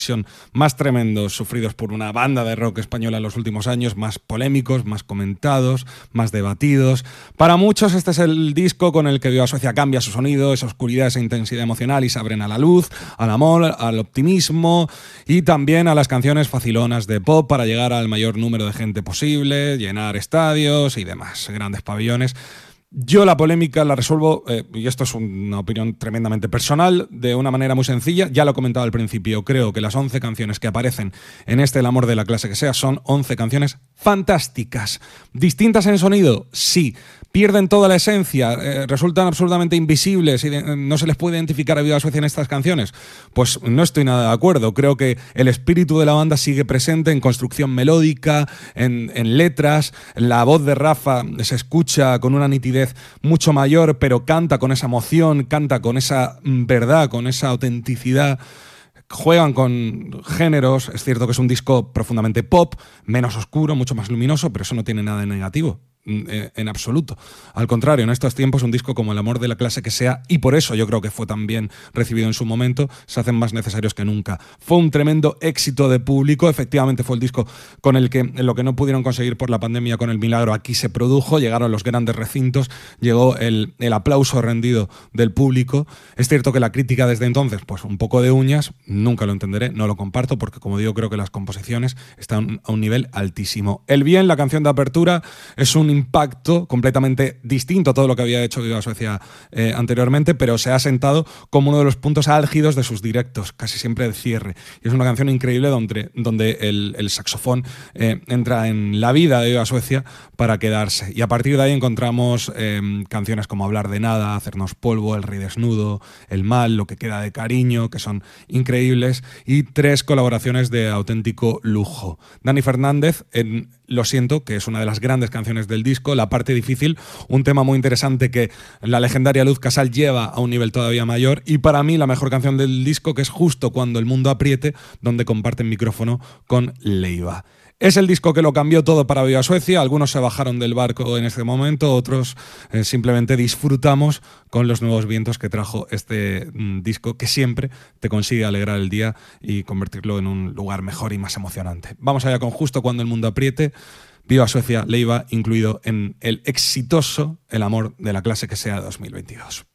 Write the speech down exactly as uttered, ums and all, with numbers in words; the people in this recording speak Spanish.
más tremendos sufridos por una banda de rock española en los últimos años, más polémicos, más comentados, más debatidos. Para muchos este es el disco con el que Viva Suecia cambia su sonido, esa oscuridad, esa intensidad emocional y se abren a la luz, al amor, al optimismo y también a las canciones facilonas de pop para llegar al mayor número de gente posible, llenar estadios y demás, grandes pabellones. Yo la polémica la resuelvo, eh, y esto es una opinión tremendamente personal, de una manera muy sencilla. Ya lo he comentado al principio, creo que las once canciones que aparecen en este El amor de la clase que sea son once canciones fantásticas. ¿Distintas en sonido? Sí. ¿Pierden toda la esencia? Eh, ¿Resultan absolutamente invisibles y de, no se les puede identificar a Viva Suecia en estas canciones? Pues no estoy nada de acuerdo. Creo que el espíritu de la banda sigue presente en construcción melódica, en, en letras. La voz de Rafa se escucha con una nitidez mucho mayor, pero canta con esa emoción, canta con esa verdad, con esa autenticidad. Juegan con géneros, es cierto que es un disco profundamente pop, menos oscuro, mucho más luminoso, pero eso no tiene nada de negativo. En absoluto. Al contrario, en estos tiempos un disco como El amor de la clase que sea, y por eso yo creo que fue tan bien recibido en su momento, se hacen más necesarios que nunca. Fue un tremendo éxito de público, efectivamente fue el disco con el que lo que no pudieron conseguir por la pandemia con El Milagro aquí se produjo, llegaron los grandes recintos, llegó el, el aplauso rendido del público. Es cierto que la crítica desde entonces, pues un poco de uñas, nunca lo entenderé, no lo comparto, porque como digo, creo que las composiciones están a un nivel altísimo. El Bien, la canción de apertura, es un impacto completamente distinto a todo lo que había hecho Viva Suecia eh, anteriormente, pero se ha sentado como uno de los puntos álgidos de sus directos, casi siempre de cierre. Y es una canción increíble donde, donde el, el saxofón eh, entra en la vida de Viva Suecia para quedarse. Y a partir de ahí encontramos eh, canciones como Hablar de Nada, Hacernos Polvo, El Rey Desnudo, El Mal, Lo que queda de cariño, que son increíbles, y tres colaboraciones de auténtico lujo. Dani Fernández en Lo Siento, que es una de las grandes canciones del disco, La parte difícil, un tema muy interesante que la legendaria Luz Casal lleva a un nivel todavía mayor, y para mí la mejor canción del disco, que es Justo cuando el mundo apriete, donde comparten micrófono con Leiva. Es el disco que lo cambió todo para Viva Suecia. Algunos se bajaron del barco en este momento, otros eh, simplemente disfrutamos con los nuevos vientos que trajo este mm, disco, que siempre te consigue alegrar el día y convertirlo en un lugar mejor y más emocionante. Vamos allá con Justo cuando el mundo apriete. Viva Suecia, Leiva, incluido en el exitoso El amor de la clase que sea dos mil veintidós.